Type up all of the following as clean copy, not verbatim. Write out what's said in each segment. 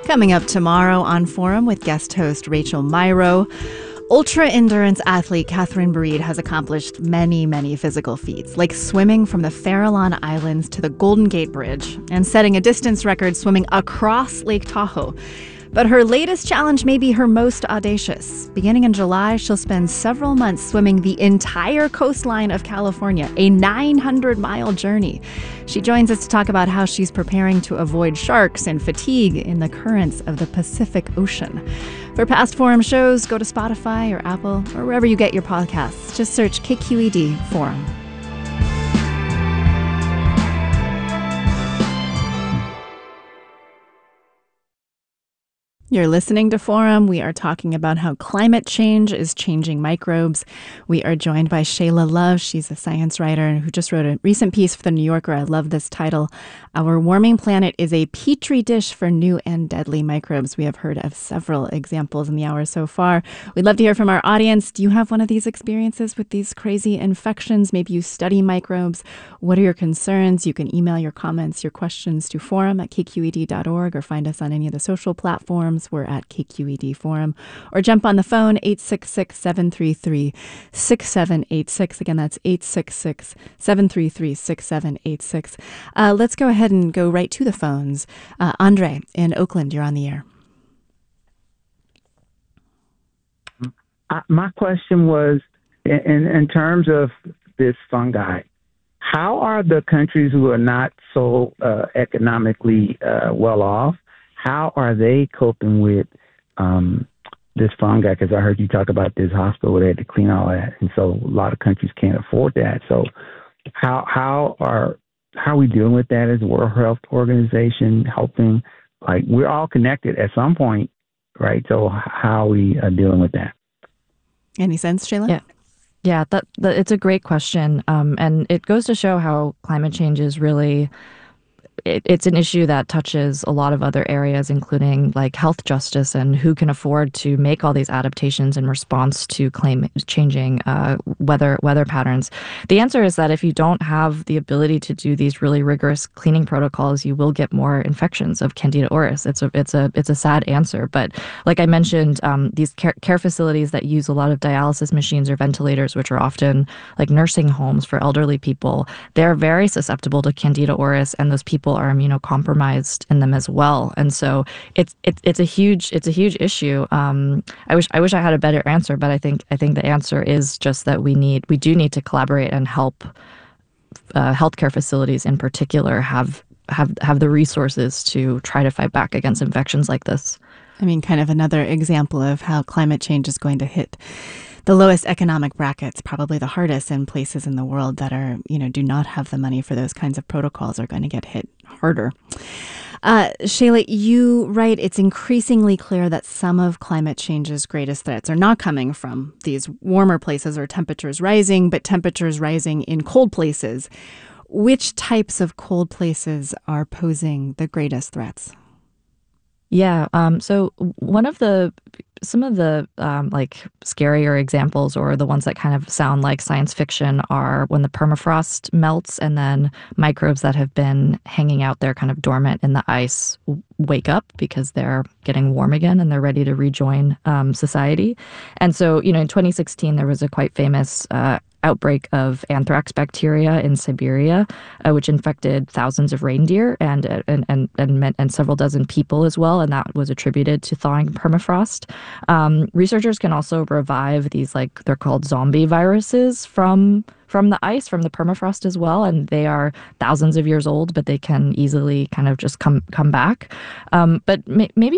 Coming up tomorrow on Forum with guest host Rachel Myrow, ultra-endurance athlete Catherine Breed has accomplished many, many physical feats, like swimming from the Farallon Islands to the Golden Gate Bridge and setting a distance record swimming across Lake Tahoe. But her latest challenge may be her most audacious. Beginning in July, she'll spend several months swimming the entire coastline of California, a 900-mile journey. She joins us to talk about how she's preparing to avoid sharks and fatigue in the currents of the Pacific Ocean. For past Forum shows, go to Spotify or Apple or wherever you get your podcasts. Just search KQED Forum. You're listening to Forum. We are talking about how climate change is changing microbes. We are joined by Shayla Love. She's a science writer who just wrote a recent piece for The New Yorker. I love this title. Our warming planet is a petri dish for new and deadly microbes. We have heard of several examples in the hour so far. We'd love to hear from our audience. Do you have one of these experiences with these crazy infections? Maybe you study microbes. What are your concerns? You can email your comments, your questions to forum@kqed.org or find us on any of the social platforms. We're at KQED Forum. Or jump on the phone, 866-733-6786. Again, that's 866-733-6786. Let's go ahead and go right to the phones. Andre in Oakland, you're on the air. My question was, in terms of this fungi, how are the countries who are not so economically well off, how are they coping with this fungi? Because I heard you talk about this hospital where they had to clean all that, and so a lot of countries can't afford that. So how are we dealing with that as a World Health Organization, helping? Like, we're all connected at some point, right? So how are we dealing with that? Any sense, Shayla? Yeah, that it's a great question, and it goes to show how climate change is really. It's an issue that touches a lot of other areas, including like health justice and who can afford to make all these adaptations in response to changing weather patterns. The answer is that if you don't have the ability to do these really rigorous cleaning protocols, you will get more infections of Candida auris. It's a sad answer, but like I mentioned, these care facilities that use a lot of dialysis machines or ventilators, which are often like nursing homes for elderly people, they're very susceptible to Candida auris, and those people are immunocompromised in them as well, and so it's a huge issue. I wish I had a better answer, but I think the answer is just that we do need to collaborate and help healthcare facilities in particular have the resources to try to fight back against infections like this. I mean, kind of another example of how climate change is going to hit the lowest economic brackets, probably the hardest, in places in the world that are, do not have the money for those kinds of protocols, are going to get hit harder. Shayla, you write it's increasingly clear that some of climate change's greatest threats are not coming from these warmer places or temperatures rising, but temperatures rising in cold places. Which types of cold places are posing the greatest threats? Yeah. So some of the like scarier examples, or the ones that kind of sound like science fiction, are when the permafrost melts and then microbes that have been hanging out there kind of dormant in the ice wake up because they're getting warm again and they're ready to rejoin society. And so, in 2016, there was a quite famous outbreak of anthrax bacteria in Siberia, which infected thousands of reindeer and several dozen people as well, and that was attributed to thawing permafrost. Researchers can also revive these, like, they're called zombie viruses from the ice, from the permafrost as well, and they are thousands of years old, but they can easily kind of just come back. But maybe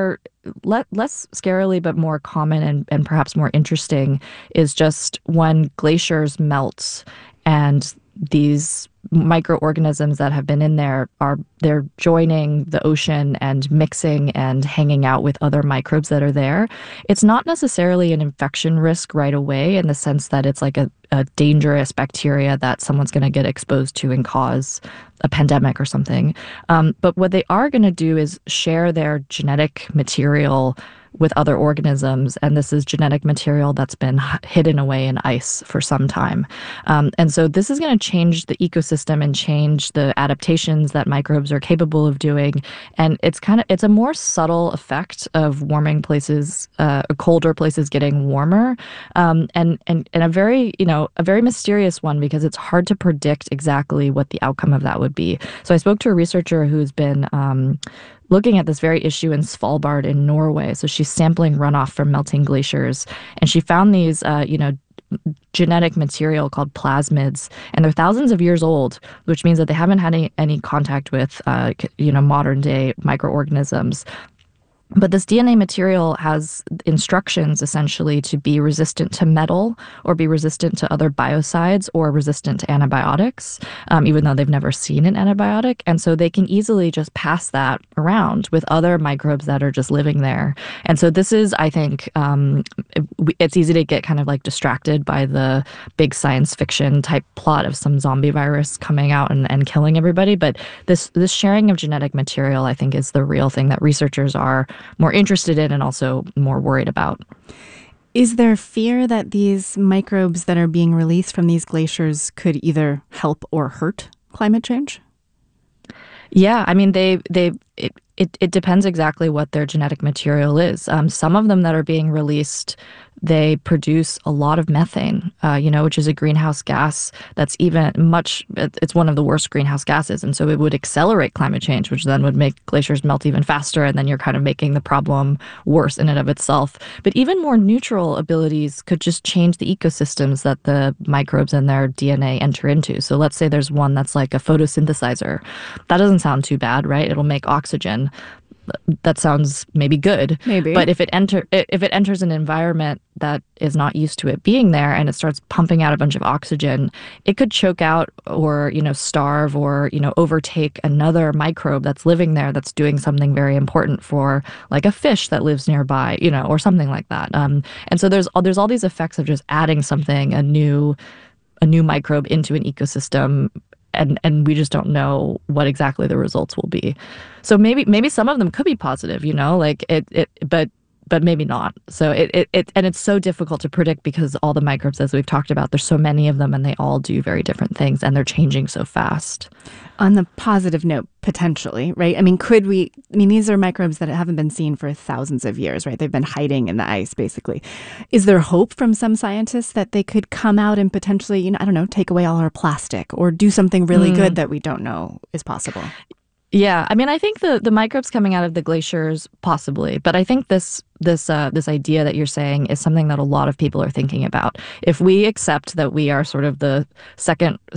less scarily, but more common and perhaps more interesting, is just when glaciers melt and these microorganisms that have been in there they're joining the ocean and mixing and hanging out with other microbes that are there. It's not necessarily an infection risk right away, in the sense that it's like a dangerous bacteria that someone's going to get exposed to and cause a pandemic or something. But what they are going to do is share their genetic material with other organisms, and this is genetic material that's been hidden away in ice for some time. And so this is going to change the ecosystem and change the adaptations that microbes are capable of doing. And it's a more subtle effect of warming places, colder places getting warmer, and a very mysterious one, because it's hard to predict exactly what the outcome of that would be. So I spoke to a researcher who's been looking at this very issue in Svalbard in Norway. So she's sampling runoff from melting glaciers, and she found these, genetic material called plasmids, and they're thousands of years old, which means that they haven't had any contact with, modern day microorganisms. But this DNA material has instructions essentially to be resistant to metal, or be resistant to other biocides, or resistant to antibiotics, even though they've never seen an antibiotic. And so they can easily just pass that around with other microbes that are just living there. And so this is, I think, it's easy to get kind of like distracted by the big science fiction type plot of some zombie virus coming out and killing everybody. But this sharing of genetic material, I think, is the real thing that researchers are more interested in and also more worried about. Is there fear that these microbes that are being released from these glaciers could either help or hurt climate change? Yeah, I mean, it depends exactly what their genetic material is. Some of them that are being released, they produce a lot of methane, which is a greenhouse gas that's it's one of the worst greenhouse gases. And so it would accelerate climate change, which then would make glaciers melt even faster. And then you're kind of making the problem worse in and of itself. But even more neutral abilities could just change the ecosystems that the microbes and their DNA enter into. So let's say there's one that's like a photosynthesizer. That doesn't sound too bad, right? It'll make oxygen. That sounds maybe good. Maybe. But if it enters an environment that is not used to it being there, and it starts pumping out a bunch of oxygen, it could choke out or, starve or, overtake another microbe that's living there that's doing something very important for, like, a fish that lives nearby, or something like that. And so there's all these effects of just adding something, a new microbe into an ecosystem. And we just don't know what exactly the results will be. So maybe some of them could be positive, but maybe not. So it's so difficult to predict, because all the microbes, as we've talked about, there's so many of them, and they all do very different things, and they're changing so fast. On the positive note, potentially, right? I mean, these are microbes that haven't been seen for thousands of years, right? They've been hiding in the ice, basically. Is there hope from some scientists that they could come out and potentially, take away all our plastic, or do something really good that we don't know is possible? Yeah, I mean, I think the microbes coming out of the glaciers, possibly, but I think this idea that you're saying is something that a lot of people are thinking about. If we accept that we are sort of the second